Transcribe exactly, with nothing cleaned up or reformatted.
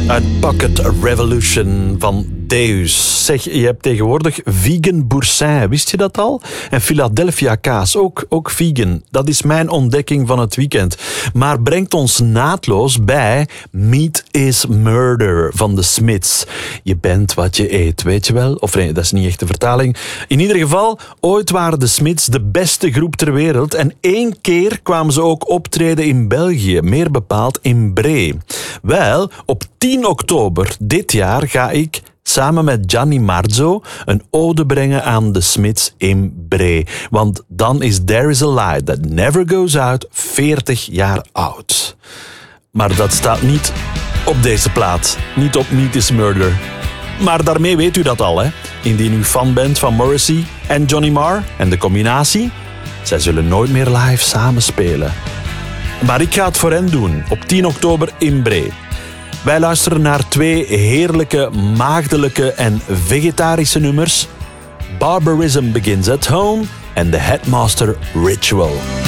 Uit Pocket Revolution van Deus. Zeg, je hebt tegenwoordig vegan boursin, wist je dat al? En Philadelphia kaas, ook, ook vegan. Dat is mijn ontdekking van het weekend. Maar brengt ons naadloos bij Meat is Murder van de Smiths. Je bent wat je eet, weet je wel? Of nee, dat is niet echt de vertaling. In ieder geval, ooit waren de Smiths de beste groep ter wereld en één keer kwamen ze ook optreden in België, meer bepaald in Bree. Wel, op tien oktober dit jaar ga ik samen met Gianni Marzo een ode brengen aan de Smiths in Bree. Want dan is There is a Light That Never Goes Out veertig jaar oud. Maar dat staat niet op deze plaat. Niet op Meat is Murder. Maar daarmee weet u dat al, hè? Indien u fan bent van Morrissey en Johnny Marr en de combinatie, zij zullen nooit meer live samenspelen. Maar ik ga het voor hen doen, op tien oktober in Bree. Wij luisteren naar twee heerlijke, maagdelijke en vegetarische nummers. Barbarism Begins at Home en The Headmaster Ritual.